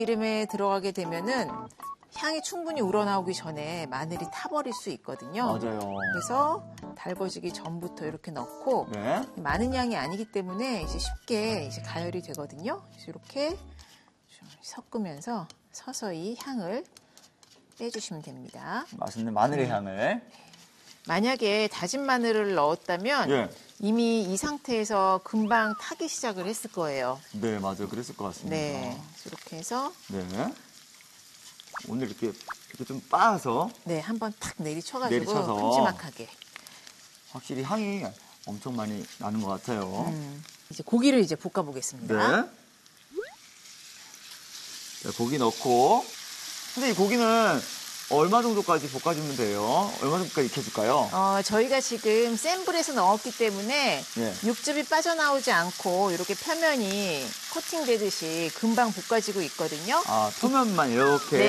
기름에 들어가게 되면은 향이 충분히 우러나오기 전에 마늘이 타버릴 수 있거든요. 맞아요. 그래서 달궈지기 전부터 이렇게 넣고 네. 많은 양이 아니기 때문에 이제 쉽게 이제 가열이 되거든요. 그래서 이렇게 좀 섞으면서 서서히 향을 빼주시면 됩니다. 맛있는 마늘의 향을. 만약에 다진 마늘을 넣었다면 예. 이미 이 상태에서 금방 타기 시작을 했을 거예요. 네, 맞아요. 그랬을 것 같습니다. 네, 이렇게 해서 네. 오늘 이렇게 좀 빻아서 네, 한번 탁 내리쳐가지고 내리쳐서. 큼지막하게. 확실히 향이 엄청 많이 나는 것 같아요. 이제 고기를 이제 볶아 보겠습니다. 네. 자, 고기 넣고. 근데 이 고기는 얼마 정도까지 볶아주면 돼요? 얼마 정도까지 익혀줄까요? 저희가 지금 센 불에서 넣었기 때문에 예. 육즙이 빠져나오지 않고 이렇게 표면이 코팅되듯이 금방 볶아지고 있거든요. 아, 표면만 이렇게. 네.